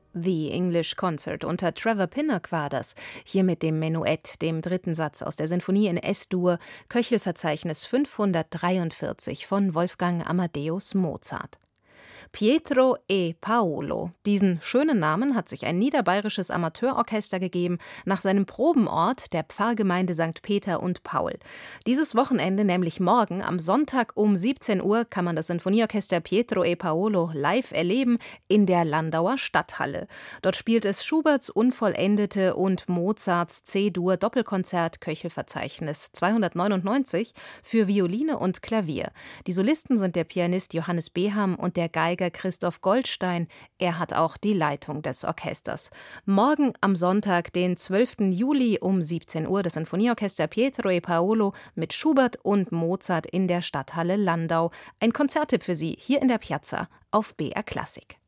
The English Concert unter Trevor Pinnock war das. Hier mit dem Menuett, dem dritten Satz aus der Sinfonie in S-Dur, Köchelverzeichnis 543 von Wolfgang Amadeus Mozart. Pietro e Paolo. Diesen schönen Namen hat sich ein niederbayerisches Amateurorchester gegeben, nach seinem Probenort, der Pfarrgemeinde St. Peter und Paul. Dieses Wochenende, nämlich morgen, am Sonntag um 17 Uhr, kann man das Sinfonieorchester Pietro e Paolo live erleben in der Landauer Stadthalle. Dort spielt es Schuberts Unvollendete und Mozarts C-Dur-Doppelkonzert Köchelverzeichnis 299 für Violine und Klavier. Die Solisten sind der Pianist Johannes Beham und der Geiger Christoph Goldstein. Er hat auch die Leitung des Orchesters. Morgen am Sonntag, den 12. Juli um 17 Uhr, das Sinfonieorchester Pietro e Paolo mit Schubert und Mozart in der Stadthalle Landau. Ein Konzerttipp für Sie hier in der Piazza auf BR Klassik.